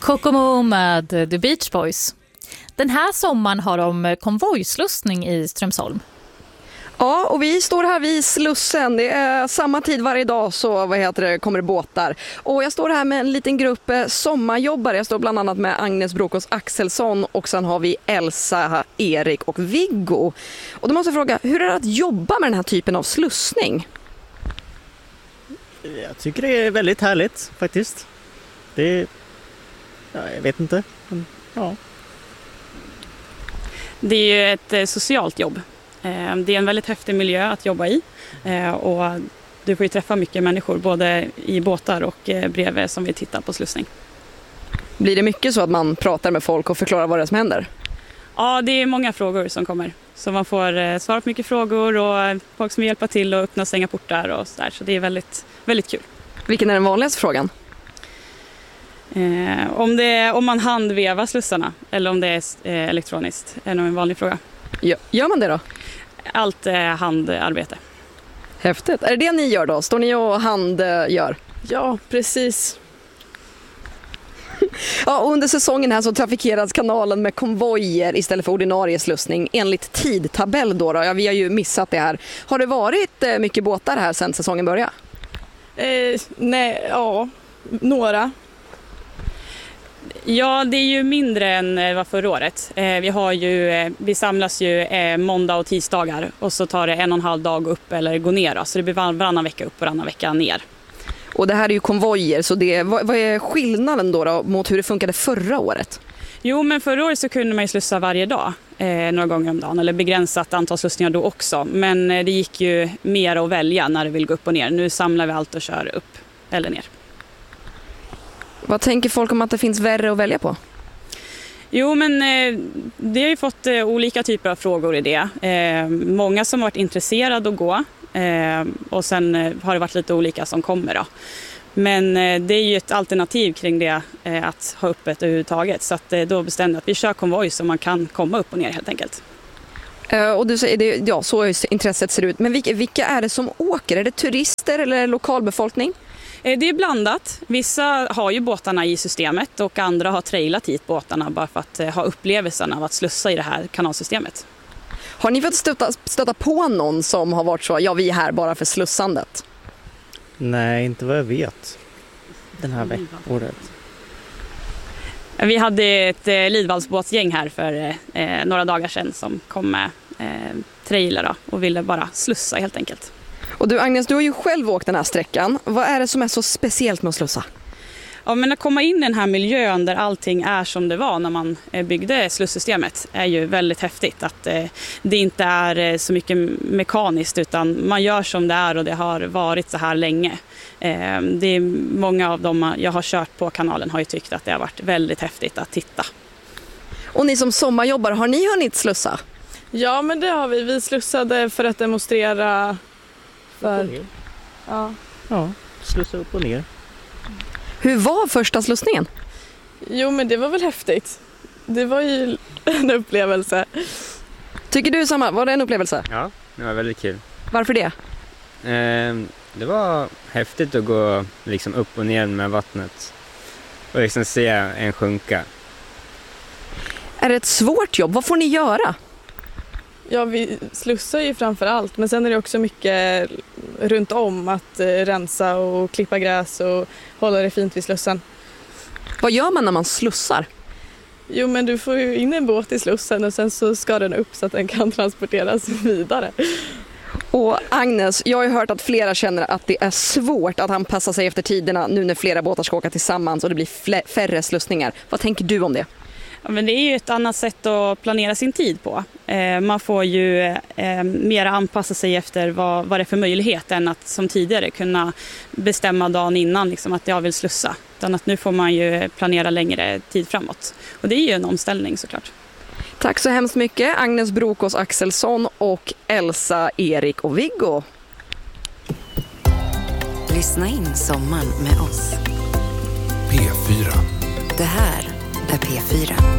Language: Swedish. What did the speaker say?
Kokomo med The Beach Boys. Den här sommaren har de konvojslussning i Strömsholm. Ja, och vi står här vid Slussen. Det är samma tid varje dag så kommer det båtar. Och jag står här med en liten grupp sommarjobbare. Jag står bland annat med Agnes Brokås Axelsson och sen har vi Elsa, Erik och Viggo. Och då måste jag fråga, hur är det att jobba med den här typen av slussning? Jag tycker det är väldigt härligt faktiskt. Jag vet inte. Ja. Det är ju ett socialt jobb. Det är en väldigt häftig miljö att jobba i och du får ju träffa mycket människor både i båtar och bredvid som vi tittar på slussning. Blir det mycket så att man pratar med folk och förklarar vad det är som händer? Ja, det är många frågor som kommer. Så man får svara på mycket frågor och folk som vill hjälpa till att öppna och stänga portar och sådär. Så det är väldigt, väldigt kul. Vilken är den vanligaste frågan? Om man handvevar slussarna eller om det är elektroniskt är nog en vanlig fråga. Gör man det då? Allt är handarbete. Häftigt. Är det ni gör då? Står ni och handgör? Ja, precis. Ja, och under säsongen här så trafikeras kanalen med konvojer istället för ordinarie slussning enligt tidtabell då. Ja, vi har ju missat det här. Har det varit mycket båtar här sedan säsongen började? Nej, ja, några. Ja, det är ju mindre än vad förra året. Vi samlas ju måndag och tisdagar och så tar det 1,5 dag upp eller gå ner. Då. Så det blir varannan vecka upp och varannan vecka ner. Och det här är ju konvojer, så vad är skillnaden då mot hur det funkade förra året? Jo, men förra året så kunde man ju slussa varje dag, några gånger om dagen, eller begränsat antal slussningar då också. Men det gick ju mer att välja när det vill gå upp och ner. Nu samlar vi allt och kör upp eller ner. Vad tänker folk om att det finns värre att välja på? Jo, men det har ju fått olika typer av frågor i det. Många som har varit intresserade att gå och sen har det varit lite olika som kommer då. Men det är ju ett alternativ kring det att ha öppet överhuvudtaget. Så att då bestämde att vi kör konvoj så man kan komma upp och ner helt enkelt. Och du säger det, ja, så intresset ser ut. Men vilka är det som åker? Är det turister eller lokalbefolkning? Det är blandat. Vissa har ju båtarna i systemet och andra har trailat hit båtarna bara för att ha upplevelsen av att slussa i det här kanalsystemet. Har ni fått stöta på någon som har varit så, ja vi är här bara för slussandet? Nej, inte vad jag vet den här året. Vi hade ett Lidvallsbåtsgäng här för några dagar sedan som kom med trailer och ville bara slussa helt enkelt. Och du Agnes, du har ju själv åkt den här sträckan. Vad är det som är så speciellt med att slussa? Ja, men att komma in i den här miljön där allting är som det var när man byggde slussystemet är ju väldigt häftigt. Att det inte är så mycket mekaniskt utan man gör som det är och det har varit så här länge. Det är många av dem jag har kört på kanalen har ju tyckt att det har varit väldigt häftigt att titta. Och ni som sommarjobbar, har ni hunnit slussa? Ja, men det har vi. Vi slussade för att demonstrera för... Ja, slussa upp och ner. Hur var första slussningen? Jo, men det var väl häftigt. Det var ju en upplevelse. Tycker du samma? Var det en upplevelse? Ja, det var väldigt kul. Varför det? Det var häftigt att gå liksom upp och ner med vattnet och liksom se en sjunka. Är det ett svårt jobb? Vad får ni göra? Ja, vi slussar ju framför allt, men sen är det också mycket runt om att rensa och klippa gräs och hålla det fint vid slussen. Vad gör man när man slussar? Jo, men du får ju in en båt i slussen och sen så ska den upp så att den kan transporteras vidare. Och Agnes, jag har ju hört att flera känner att det är svårt att anpassa sig efter tiderna nu när flera båtar ska åka tillsammans och det blir färre slussningar. Vad tänker du om det? Ja, men det är ju ett annat sätt att planera sin tid på. Man får ju mer anpassa sig efter vad det är för möjlighet än att som tidigare kunna bestämma dagen innan liksom, att jag vill slussa. Utan att nu får man ju planera längre tid framåt. Och det är ju en omställning såklart. Tack så hemskt mycket Agnes Brokås Axelsson och Elsa, Erik och Viggo. Lyssna in sommaren med oss. P4. Det här är P4.